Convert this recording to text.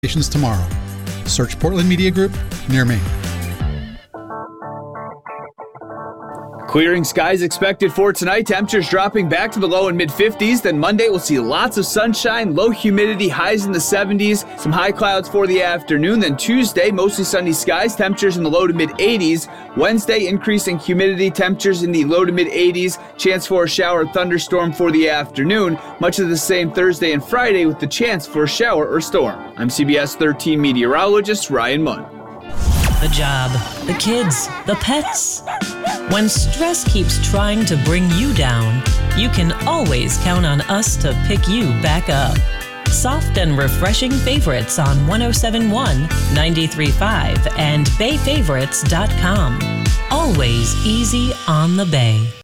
tomorrow. Search Portland Media Group near me. Clearing skies expected for tonight. Temperatures dropping back to the low and mid-50s. Then Monday we'll see lots of sunshine, low humidity, highs in the 70s. Some high clouds for the afternoon. Then Tuesday, mostly sunny skies, temperatures in the low to mid-80s. Wednesday, increasing humidity, temperatures in the low to mid-80s. Chance for a shower or thunderstorm for the afternoon. Much of the same Thursday and Friday with the chance for a shower or storm. I'm CBS 13 meteorologist Ryan Munn. The job, the kids, the pets. When stress keeps trying to bring you down, you can always count on us to pick you back up. Soft and refreshing favorites on 107.1, 93.5, and BayFavorites.com. Always easy on the Bay.